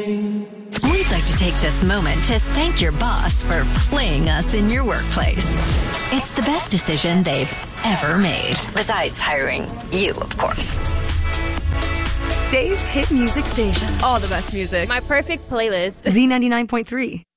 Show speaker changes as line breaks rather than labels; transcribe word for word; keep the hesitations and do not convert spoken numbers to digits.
We'd like to take this moment to thank your boss for playing us in your workplace. It's the best decision they've ever made. Besides hiring you, of course.
Dave's Hit Music Station. All the best music.
My perfect playlist.
Z ninety-nine point three.